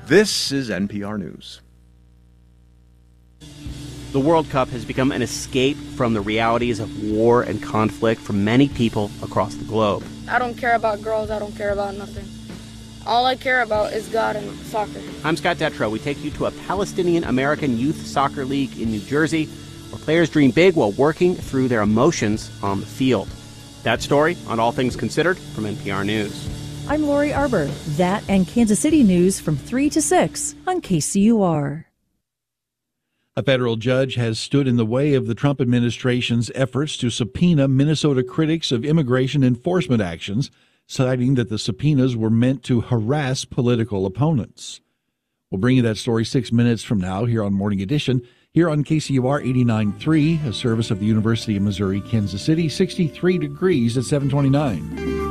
This is NPR News. The World Cup has become an escape from the realities of war and conflict for many people across the globe. I don't care about girls. I don't care about nothing. All I care about is God and soccer. I'm Scott Detrow. We take you to a Palestinian-American youth soccer league in New Jersey, where players dream big while working through their emotions on the field. That story on All Things Considered from NPR News. I'm Lori Arbor. That and Kansas City news from 3 to 6 on KCUR. A federal judge has stood in the way of the Trump administration's efforts to subpoena Minnesota critics of immigration enforcement actions, citing that the subpoenas were meant to harass political opponents. We'll bring you that story 6 minutes from now here on Morning Edition, here on KCUR 89.3, a service of the University of Missouri, Kansas City, 63 degrees at 729.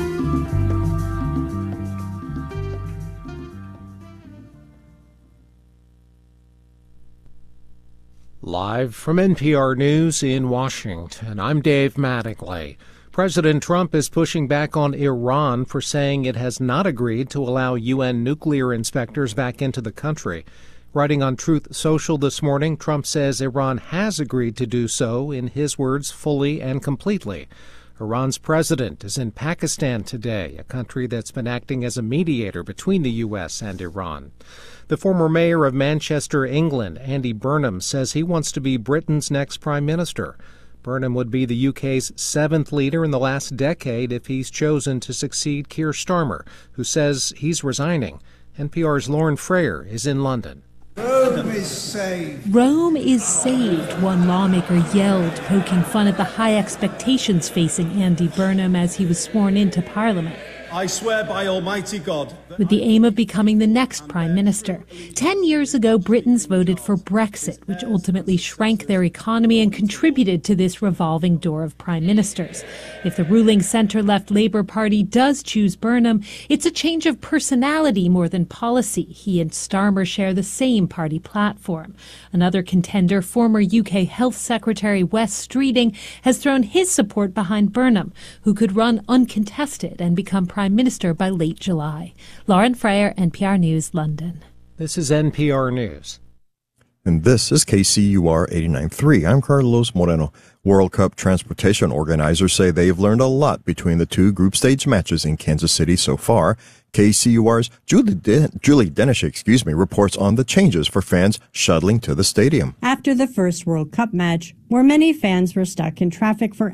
Live from NPR News in Washington, I'm Dave Mattingly. President Trump is pushing back on Iran for saying it has not agreed to allow UN nuclear inspectors back into the country. Writing on Truth Social this morning, Trump says Iran has agreed to do so, in his words, fully and completely. Iran's president is in Pakistan today, a country that's been acting as a mediator between the U.S. and Iran. The former mayor of Manchester, England, Andy Burnham, says he wants to be Britain's next prime minister. Burnham would be the UK's seventh leader in the last decade if he's chosen to succeed Keir Starmer, who says he's resigning. NPR's Lauren Frayer is in London. Rome is saved. Rome is saved, one lawmaker yelled, poking fun at the high expectations facing Andy Burnham as he was sworn into Parliament. I swear by Almighty God. With the aim of becoming the next prime minister. 10 years ago, Britons voted for Brexit, which ultimately shrank their economy and contributed to this revolving door of prime ministers. If the ruling centre-left Labour Party does choose Burnham, it's a change of personality more than policy. He and Starmer share the same party platform. Another contender, former UK Health Secretary Wes Streeting, has thrown his support behind Burnham, who could run uncontested and become prime minister by late July. Lauren Frayer, NPR News, London. This is NPR News. And this is KCUR 89.3. I'm Carlos Moreno. World Cup transportation organizers say they've learned a lot between the two group stage matches in Kansas City so far. KCUR's Julie Denishik, reports on the changes for fans shuttling to the stadium. After the first World Cup match, where many fans were stuck in traffic for